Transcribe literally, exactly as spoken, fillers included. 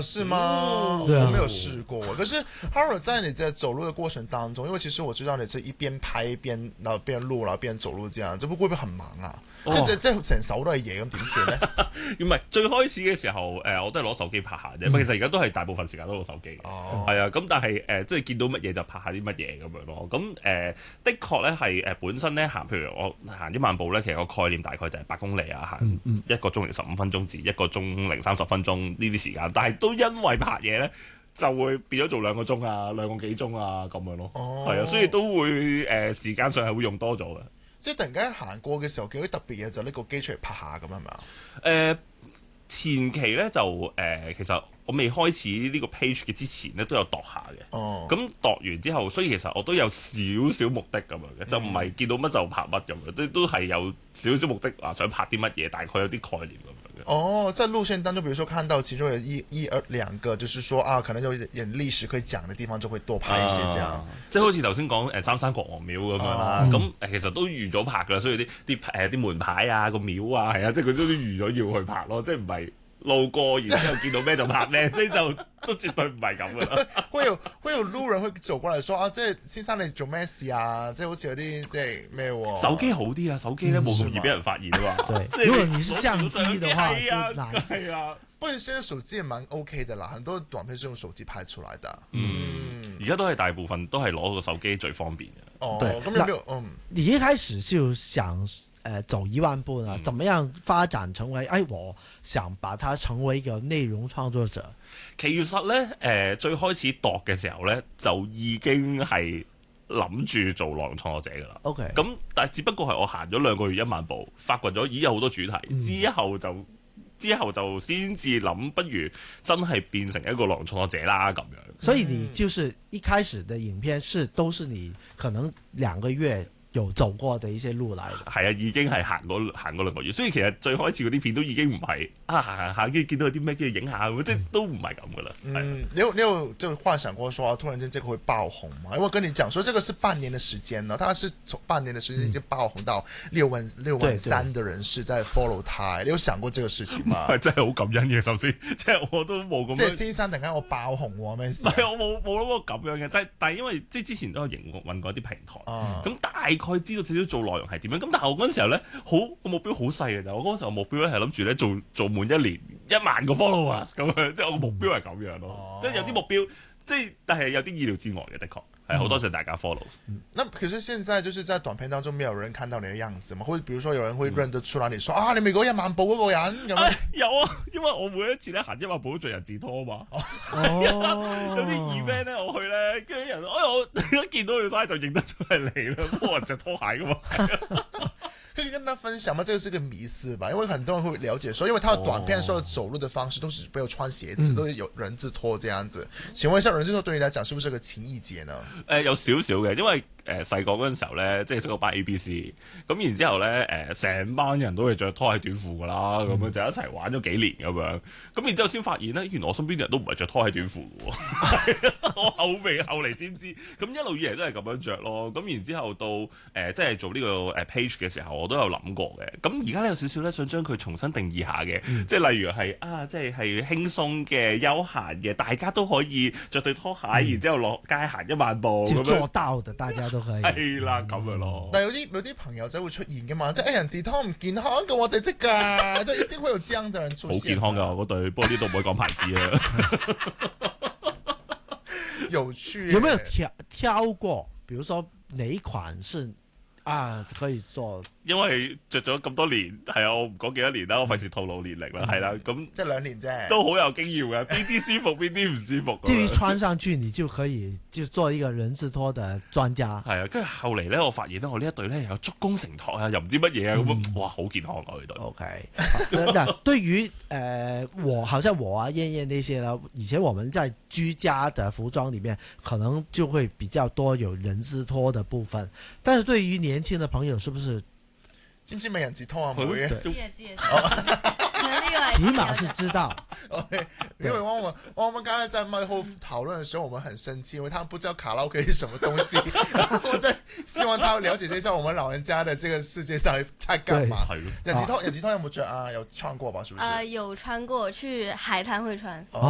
是吗？ 對啊我沒有試過。可是 Harold 在你在走路的過程當中，因為其實我知道你這一邊拍一邊，然後邊錄，然後邊走路這樣，這會唔會很忙啊？ 哦、 即係即係成手都係嘢咁點算咧？ 唔係最開始嘅時候，誒、呃、我都係攞手機拍下啫。嗯、其實而家都係大部分時間都攞手機。 哦， 係啊，咁但係誒、呃，即係見到乜嘢就拍下啲乜嘢咁樣咯。咁誒、呃，的確咧係誒本身咧行，譬如我行一萬步咧，其實個概念大概就係八公里啊，行一個鐘零十五分鐘至一個鐘零三十分鐘呢啲時間。但係都因為拍嘢咧，就會變咗做兩個鐘啊，兩個幾鐘啊咁樣咯。哦，係啊，所以都會誒、呃、時間上係會用多咗嘅。 即係突然間行過嘅時候，見到啲特別嘢就拎個機出嚟拍下咁係咪啊？ 誒、呃、前期咧就誒、呃、其實我未開始呢個 page 嘅之前咧都有度下嘅。哦，咁度完之後，所以其實我都有少少目的咁樣嘅，嗯、就唔係見到乜就拍乜咁樣，都都係有少少目的話想拍啲乜嘢，大概有啲概念咁樣。 哦，在路線當中，比如說看到其中有一一二兩個，就是說啊，可能有點歷史可以講嘅地方，就會多拍一些這樣。啊、 即係好似頭先講誒三山國王廟咁樣啦，咁誒、啊、其實都預咗拍噶啦，所以啲啲誒啲門牌啊個廟啊係啊，即係佢都預咗要去拍咯，即係唔係路過然之後見到咩就拍咩，即係就都絕對唔係咁噶啦。 會有會有路人會走過嚟說啊，即係先生你做咩事啊？即係好似有啲即係咩喎？ 手機好啲啊，手機咧冇咁易俾人發現啊嘛。 對，如果你是相機嘅話， 係啊， 難係啊。 不過現在手機也蠻 OK 的啦，很多短片是用手機拍出來的。嗯， 而家都係大部分都係攞個手機最方便嘅。 哦， 對， 咁有沒有嗯？ 你一開始就想誒、呃、走一萬步呢？怎麼樣發展成為？哎，我想把它成為一個內容創作者。 其實咧，誒、呃、最開始度嘅時候咧，就已經係諗住做內容創作者噶啦。OK，咁但係只不過係我行咗兩個月一萬步，發掘咗已經有好多主題，嗯、之後就之後就先至諗，不如真係變成一個內容創作者啦咁樣。 所以你就是一開始的影片是都是你可能兩個月有走過的一些路來的。 係啊，已經係行過行過兩個月，所以其實最開始嗰啲片都已經唔係啊行行下，跟住見到有啲咩跟住影下，嗯、即係都唔係咁噶啦。 嗯，你有你有就幻想過說、啊、突然間這個會爆紅嗎？因為我跟你講說，這個是半年的時間呢，他是從半年的時間已經爆紅到六萬六萬三的人士在 follow 他，你有想過這個事情嗎？ 係真係好感恩嘅，首先即係我都冇咁。即係先生突然間我爆紅喎咩事？ 係我冇冇諗過咁樣嘅，但係但係因為即係之前都有營運過一啲平台，咁、啊、大概知道少少做內容係點樣。咁但係我嗰陣時候咧，好個目標好細嘅就，我嗰陣時候目標咧係諗住咧做做滿一年一萬個 followers 咁樣，即係我個目標係咁樣咯。哦、即係有啲目標，即係但係有啲意料之外嘅，的確係好多謝大家 follow。 嗯、那可是現在就是在短片當中，沒有人看到你嘅樣子嘛？會，比如說有人會認得出來你說、嗯、啊，你未過一萬步嗰個人咁樣、 哎。有啊，因為我每一次咧行一萬步都着人字拖嘛。哦，有啲 event 咧我去咧，跟住人，哎我一見到佢翻就認得出係你啦，冇人着拖鞋噶嘛。 可以跟他分享嗎？這個是個迷思吧，因為很多人會了解說，因為他的短片的時候走路的方式都是沒有穿鞋子，嗯、都是有人字拖這樣子。請問一下，人字拖對你來講是不是個情意結呢？誒、 呃，有少少嘅，因為誒細個嗰陣時候咧，即係識個班 A B C，咁然之後咧，誒、呃、成班人都係着拖鞋短褲噶啦，咁、嗯、樣就一齊玩咗幾年咁樣，咁然之後先發現咧，原來我身邊啲人都唔係着拖鞋短褲嘅，我後尾後嚟先知，咁一路以嚟都係咁樣着咯。咁然之後到誒、呃、即係做呢個誒 page 嘅時候，我都有諗過嘅。咁而家咧有少少咧想將佢重新定義下嘅，嗯、即係例如係啊，即係係輕鬆嘅、休閒嘅，大家都可以着對拖鞋，嗯、然之後落街行一萬步咁樣做到的，大家。 係啦，咁樣咯。 但係有啲有啲朋友仔會出現噶嘛，即係人字拖唔健康嘅，我哋識噶，即係一定會有這樣嘅人出現。 好健康噶嗰對，不過呢度唔可以講牌子啊。 有趣， 有沒有挑挑過？比如說哪一款是啊可以做？ 因為着咗咁多年，係啊，我唔講幾多年啦，我費事透露年齡啦，係啦，咁即係兩年啫， 都好有經驗嘅，邊啲舒服邊啲唔舒服。 至於穿上去，你就可以就做一個人字拖嘅專家。 係啊，跟住後嚟咧，我發現咧，我呢一對咧有足弓承托啊，又唔知乜嘢啊，咁、嗯、哇，好健康啊呢對。 OK，那對於誒、呃、我，好像我啊、燕燕那些啦，以前我們在居家的服裝裏面，可能就會比較多有人字拖的部分，但是對於年輕的朋友，是不是？ 知唔知咩人字拖啊？妹， 知啊知啊， 起碼是知道。 OK，因為我們我們剛才在麥後討論的時候，我們很生氣，因為他們不知道卡拉 OK 是什麼東西。然後我在希望他了解一下我們老人家的這個世界到底在幹嘛。人字拖，人字拖有冇着啊？有穿過吧？是不是？ 啊、呃，有穿過，去海灘會穿。 哦